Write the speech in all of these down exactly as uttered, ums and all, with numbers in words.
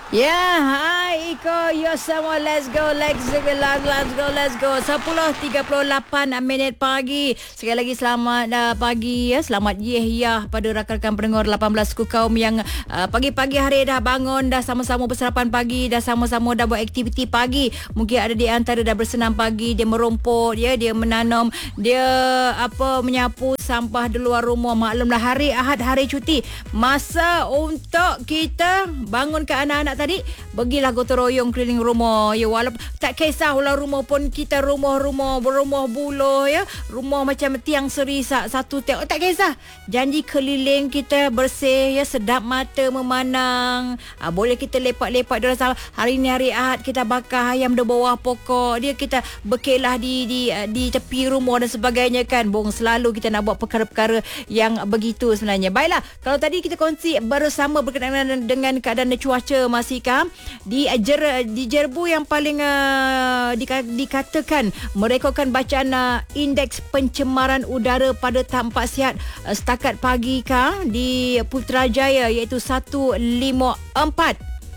Ya, hai Iko, yo semua, let's go, let's go, let's go, let's go. sepuluh tiga puluh lapan minit pagi. Sekali lagi selamat uh, pagi ya, selamat Yehyah pada rakan-rakan pendengar lapan belas suku kaum yang uh, pagi-pagi hari dah bangun, dah sama-sama bersarapan pagi, dah sama-sama dah buat aktiviti pagi. Mungkin ada di antara dah bersenam pagi, dia merumput ya, dia menanam, dia apa menyapu sampah di luar rumah. Maklumlah hari Ahad, hari cuti. Masa untuk kita bangunkan anak-anak tadi, pergilah gotong royong keliling rumah ya, walaupun tak kisah ulah rumah pun kita rumah-rumah berumah buluh ya, rumah macam tiang seri satu tiang, tak kisah, janji keliling kita bersih ya, sedap mata memandang. ha, boleh kita lepak-lepak di dalam. Hari ni hari Ahad, kita bakar ayam di bawah pokok dia, kita berkelah di di di tepi rumah dan sebagainya kan. Bong selalu kita nak buat perkara-perkara yang begitu sebenarnya. Baiklah, kalau tadi kita kongsi bersama berkenaan dengan keadaan cuaca masih kam di Jer, di Jerbu yang paling uh, dikatakan merekodkan bacaan uh, indeks pencemaran udara pada tahap empat sihat uh, setakat pagi kam di Putrajaya, iaitu seratus lima puluh empat.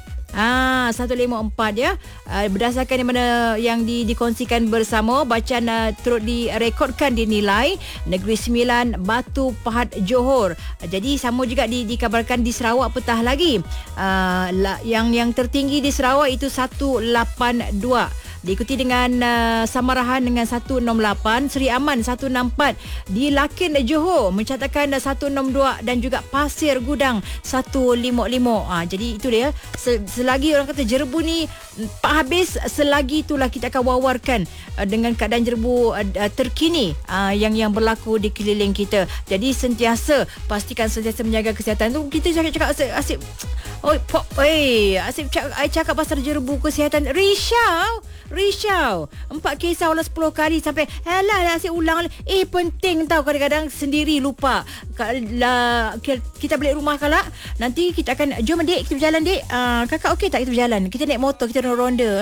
Ah, seratus lima puluh empat ya. Uh, berdasarkan yang mana yang di, dikongsikan bersama, bacaan uh, turut direkodkan dinilai Negeri Sembilan, Batu Pahat, Johor. Uh, jadi sama juga di, dikabarkan di Sarawak petah lagi. Uh, la, yang yang tertinggi di Sarawak itu seratus lapan puluh dua. Diikuti dengan uh, Samarahan dengan seratus enam puluh lapan, Seri Aman seratus enam puluh empat, di Lakin Johor mencatatkan uh, seratus enam puluh dua, dan juga Pasir Gudang seratus lima puluh lima. Ah, jadi itu dia. Selagi orang kata Jerbu ni pak habis, selagi itulah kita akan wawarkan uh, dengan keadaan Jerbu uh, terkini uh, yang yang berlaku di keliling kita. Jadi sentiasa pastikan sentiasa menjaga kesihatan tu. Kita cakap-cakap asyik, asyik Oi, pop, oi, asyik cakap, cakap pasal Jerbu kesihatan. Risau Risau Empat kisah ulang sepuluh kali sampai alah lah asyik ulang. Eh penting tau, kadang-kadang sendiri lupa. Kalau kita balik rumah kalak, nanti kita akan jom dek kita berjalan dek. Uh, kakak okey tak kita berjalan? Kita naik motor, kita ronda.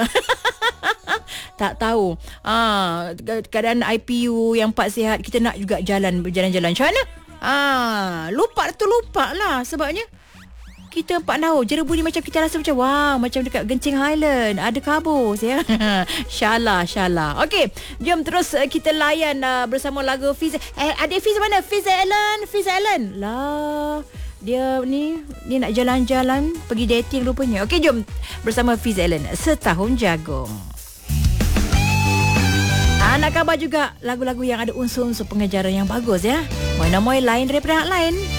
Tak tahu. Ah, keadaan I P U yang empat sihat, kita nak juga jalan berjalan-jalan. Macam mana? Ah, lupa tu lupa lah, sebabnya kita empat tahu Jerbu ni macam kita rasa macam wah, macam dekat Genting Highland, ada kabus ya. Syallah, syallah. Okey, jom terus uh, kita layan uh, bersama lagu Fiz. Eh, adik Fiz mana? Fiz Allen, Fiz Allen. Lah, dia ni dia nak jalan-jalan, pergi dating rupanya. Okey, jom bersama Fiz Allen, Setahun Jagung. Nak khabar juga lagu-lagu yang ada unsur-unsur pengejaran yang bagus ya. Moy-moy lain daripada hak lain.